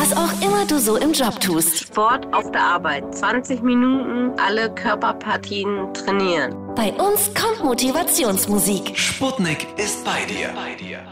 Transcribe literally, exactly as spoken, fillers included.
Was auch immer du so im Job tust. Sport auf der Arbeit. zwanzig Minuten alle Körperpartien trainieren. Bei uns kommt Motivationsmusik. Sputnik ist bei dir.